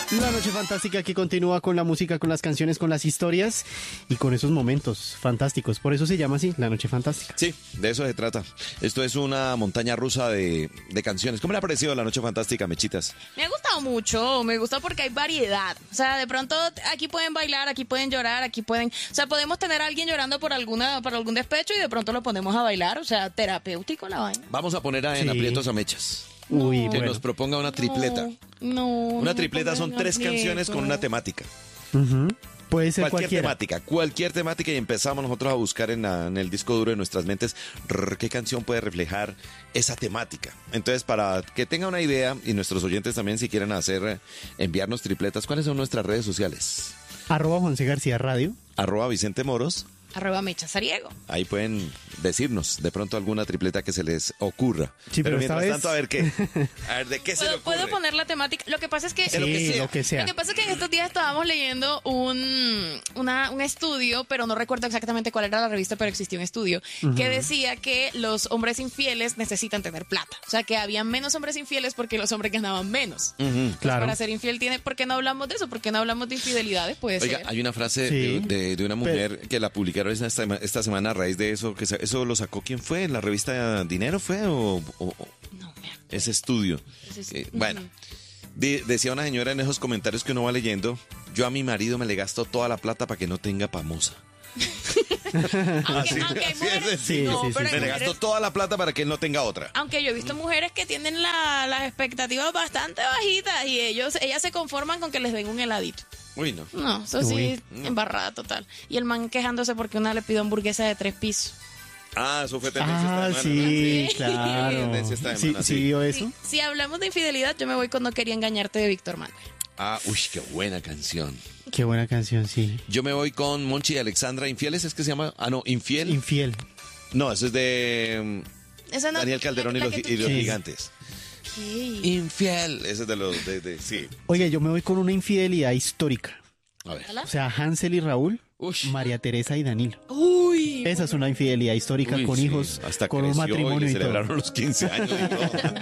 La noche fantástica que continúa con la música, con las canciones, con las historias y con esos momentos fantásticos. Por eso se llama así, la noche fantástica. Sí, de eso se trata. Esto es una montaña rusa de canciones. ¿Cómo le ha parecido la noche fantástica, Mechitas? Me ha gustado mucho, me gusta porque hay variedad. O sea, de pronto aquí pueden bailar, aquí pueden llorar, aquí pueden... O sea, podemos tener a alguien llorando por algún despecho y de pronto lo ponemos a bailar. O sea, terapéutico la vaina. Vamos a poner en Sí. aprietos a Mechas. Uy, Que bueno. nos proponga una tripleta. Una tripleta son 3 canciones con una temática. Ujú. Puede ser Cualquier temática y empezamos nosotros a buscar en el disco duro de nuestras mentes qué canción puede reflejar esa temática. Entonces, para que tenga una idea y nuestros oyentes también si quieren enviarnos tripletas, ¿cuáles son nuestras redes sociales? @JonceGarcía Radio. @VicenteMoros. @Mecha Sariego. Ahí pueden decirnos de pronto alguna tripleta que se les ocurra. Sí, pero esta mientras vez- tanto, a ver qué. A ver, ¿de qué se le ocurre? ¿Puedo poner la temática? Lo que pasa es que... Sí, lo que sea. Lo que pasa es que en estos días estábamos leyendo un estudio, pero no recuerdo exactamente cuál era la revista, pero existía un estudio que decía que los hombres infieles necesitan tener plata. O sea, que había menos hombres infieles porque los hombres ganaban menos. Claro. Para ser infiel ¿por qué no hablamos de eso? ¿Por qué no hablamos de infidelidades? Puede Oiga, ser. hay una frase Sí. de una mujer que la publicaron esta semana a raíz de eso. ¿Eso lo sacó quién fue? ¿La revista Dinero fue o No me acuerdo. ese estudio? Bueno, decía una señora en esos comentarios que uno va leyendo, yo a mi marido me le gasto toda la plata para que no tenga pamosa. Aunque hay mujeres... Sí, no, sí, sí, pero sí. hay Me le mujeres- gasto toda la plata para que él no tenga otra. Aunque yo he visto mujeres que tienen las expectativas bastante bajitas y ellas se conforman con que les den un heladito. Uy, no. No, eso sí, Uy. embarrada total. Y el man quejándose porque una le pidió hamburguesa de 3 pisos. Ah, eso fue tendencia Ah, esta semana. sí, Sí. claro. Tendencia esta Sí, semana, sí sí. vio eso. Si hablamos de infidelidad, yo me voy con No quería engañarte de Víctor Manuel. Ah, uy, qué buena canción. Qué buena canción, sí. Yo me voy con Monchi y Alexandra. ¿Infieles es que se llama? Ah, no, Infiel. Infiel. No, eso es de Esa no- Daniel Calderón y la los, que tú- y los Sí. gigantes. Sí. Infiel. Ese es de los sí. Oye, yo me voy con una infidelidad histórica. A ver. ¿Hola? O sea, Hansel y Raúl, Ush. María Teresa y Danilo. Uy. Esa es una infidelidad histórica Uy, con sí, hijos, hasta con un creció y matrimonio le y todo. celebraron los 15 años y todo.